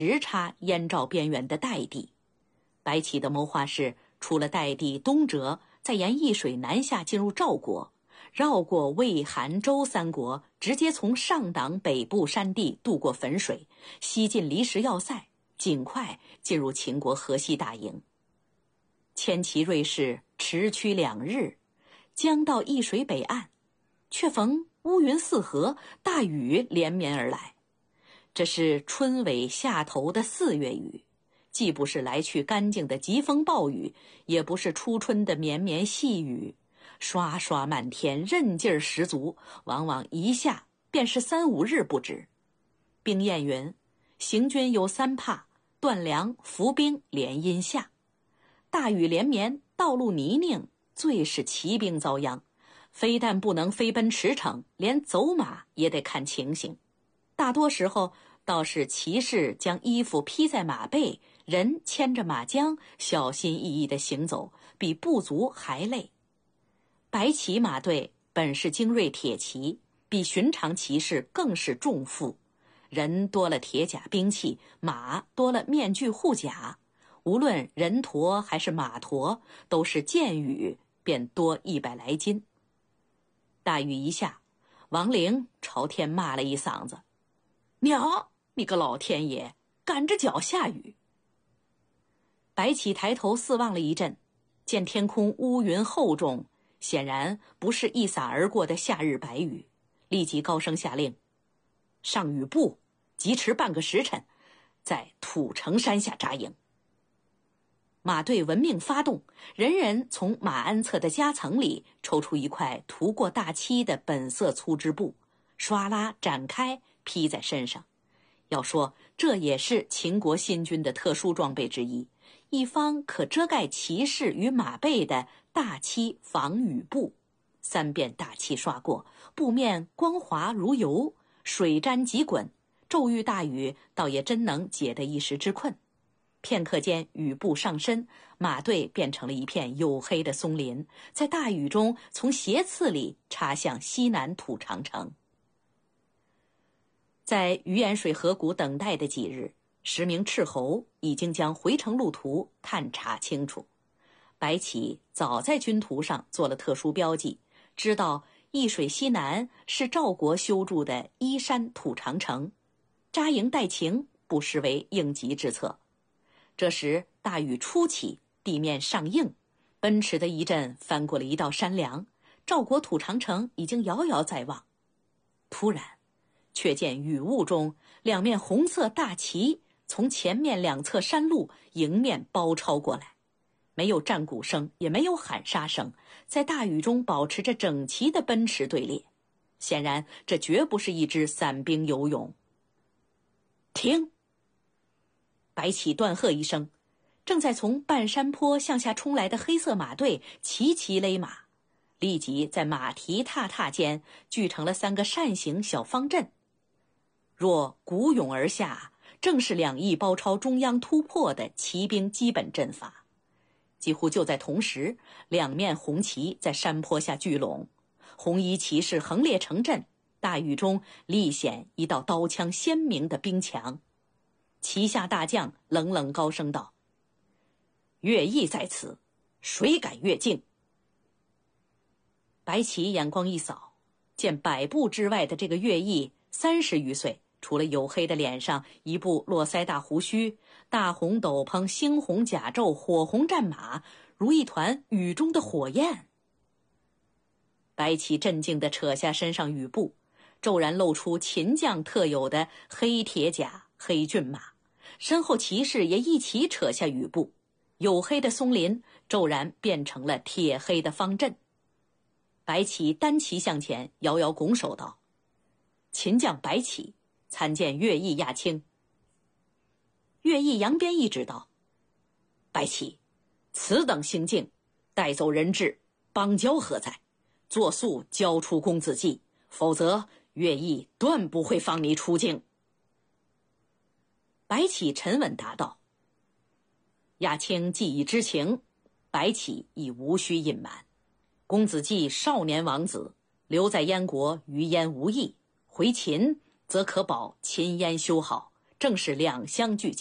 直插燕赵边缘的代地。白起的谋划是，除了代地东折，再沿易水南下进入赵国，绕过魏、韩、周三国，直接从上党北部山地渡过汾水，西进离石要塞，尽快进入秦国河西大营。牵其锐士驰驱2日，将到易水北岸，却逢乌云四合，大雨连绵而来。这是春尾夏头的4月雨，既不是来去干净的疾风暴雨，也不是初春的绵绵细雨，刷刷漫天，韧劲儿十足，往往一下便是3、5日不止。兵谚云：行军有3怕，断粮、伏兵、连阴下。大雨连绵，道路泥泞，最是骑兵遭殃。非但不能飞奔驰骋，连走马也得看情形。大多时候倒是骑士将衣服披在马背，人牵着马缰，小心翼翼地行走，比部族还累。白骑马队本是精锐铁骑，比寻常骑士更是重负，人多了铁甲兵器，马多了面具护甲，无论人驮还是马驮，都是见雨便多100来斤。大雨一下，王陵朝天骂了一嗓子：鸟，你个老天爷，赶着脚下雨。白起抬头四望了一阵，见天空乌云厚重，显然不是一洒而过的夏日白雨，立即高声下令：上雨部，疾驰半个时辰，在土城山下扎营。马队闻命发动，人人从马鞍侧的夹层里抽出一块涂过大漆的本色粗织布，唰啦展开披在身上。要说这也是秦国新军的特殊装备之一，一方可遮盖骑士与马背的大漆防雨布。3遍大漆刷过，布面光滑如油，水沾即滚，骤遇大雨倒也真能解得一时之困。片刻间，雨布上身，马队变成了一片黝黑的松林，在大雨中从斜刺里插向西南土长城。在鱼眼水河谷等待的几日，10名斥候已经将回程路途探查清楚。白起早在军图上做了特殊标记，知道易水西南是赵国修筑的依山土长城，扎营待晴不失为应急之策。这时大雨初起，地面上硬，奔驰的一阵翻过了一道山梁，赵国土长城已经遥遥在望。突然却见雨雾中2面红色大旗从前面2侧山路迎面包抄过来，没有战鼓声，也没有喊杀声，在大雨中保持着整齐的奔驰队列。显然这绝不是一支散兵游勇。停！白起断喝一声，正在从半山坡向下冲来的黑色马队齐齐勒马，立即在马蹄踏踏间聚成了3个扇形小方阵。若鼓涌而下，正是2翼包抄中央突破的骑兵基本阵法。几乎就在同时，2面红旗在山坡下聚拢，红衣骑士横列成阵，大雨中立显一道刀枪鲜明的兵墙。旗下大将冷冷高声道：乐毅在此，谁敢越境？白起眼光一扫，见100步之外的这个乐毅30余岁，除了黝黑的脸上一部络腮大胡须，大红斗篷，猩红甲胄，火红战马，如一团雨中的火焰。白起镇静地扯下身上雨布，骤然露出秦将特有的黑铁甲、黑骏马，身后骑士也一起扯下雨布，黝黑的松林骤然变成了铁黑的方阵。白起单骑向前，遥遥拱手道：秦将白起，参见乐毅亚卿。乐毅扬鞭一指道：白起，此等行径，带走人质，邦交何在？作速交出公子骥，否则乐毅断不会放你出境。白起沉稳答道：亚卿既已知情，白起亦无需隐瞒。公子骥少年王子，留在燕国与燕无益，回秦则可保秦燕修好， 正是两相俱